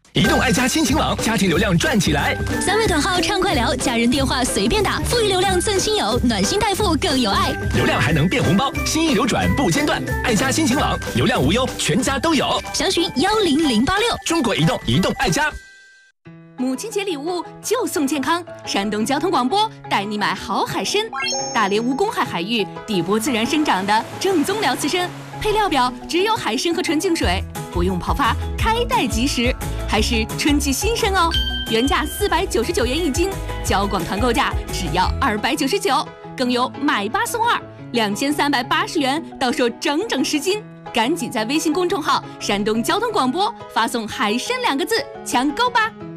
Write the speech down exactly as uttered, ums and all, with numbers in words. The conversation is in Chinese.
移动爱家新晴朗，家庭流量赚起来！ 三位短号畅快聊，家人电话随便打，富裕流量赠亲友，暖心代付更有爱。 流量还能变红包，心意流转不间断。爱家新晴朗，流量无忧，全家都有。 详询幺零零八六。 中国移动，移动爱家。 母亲节礼物就送健康，山东交通广播带你买好海参，大连无公海海域底部自然生长的正宗辽刺参，配料表只有海参和纯净水，不用泡发，开袋即食，还是春季新鲜哦。原价四百九十九元一斤，交广团购价只要二百九十九，更有买八送二，两千三百八十元到手整整十斤。赶紧在微信公众号山东交通广播发送海参两个字抢购吧。